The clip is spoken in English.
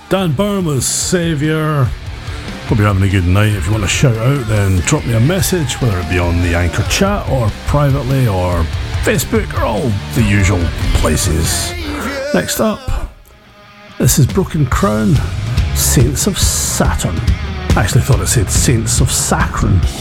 Dan Byrne with Saviour. Hope you're having a good night. If you want to shout out, then drop me a message, whether it be on the Anchor chat or privately or Facebook or all the usual places. Next up, this is Broken Crown, Saints of Saturn. I actually thought it said Saints of Saccharin.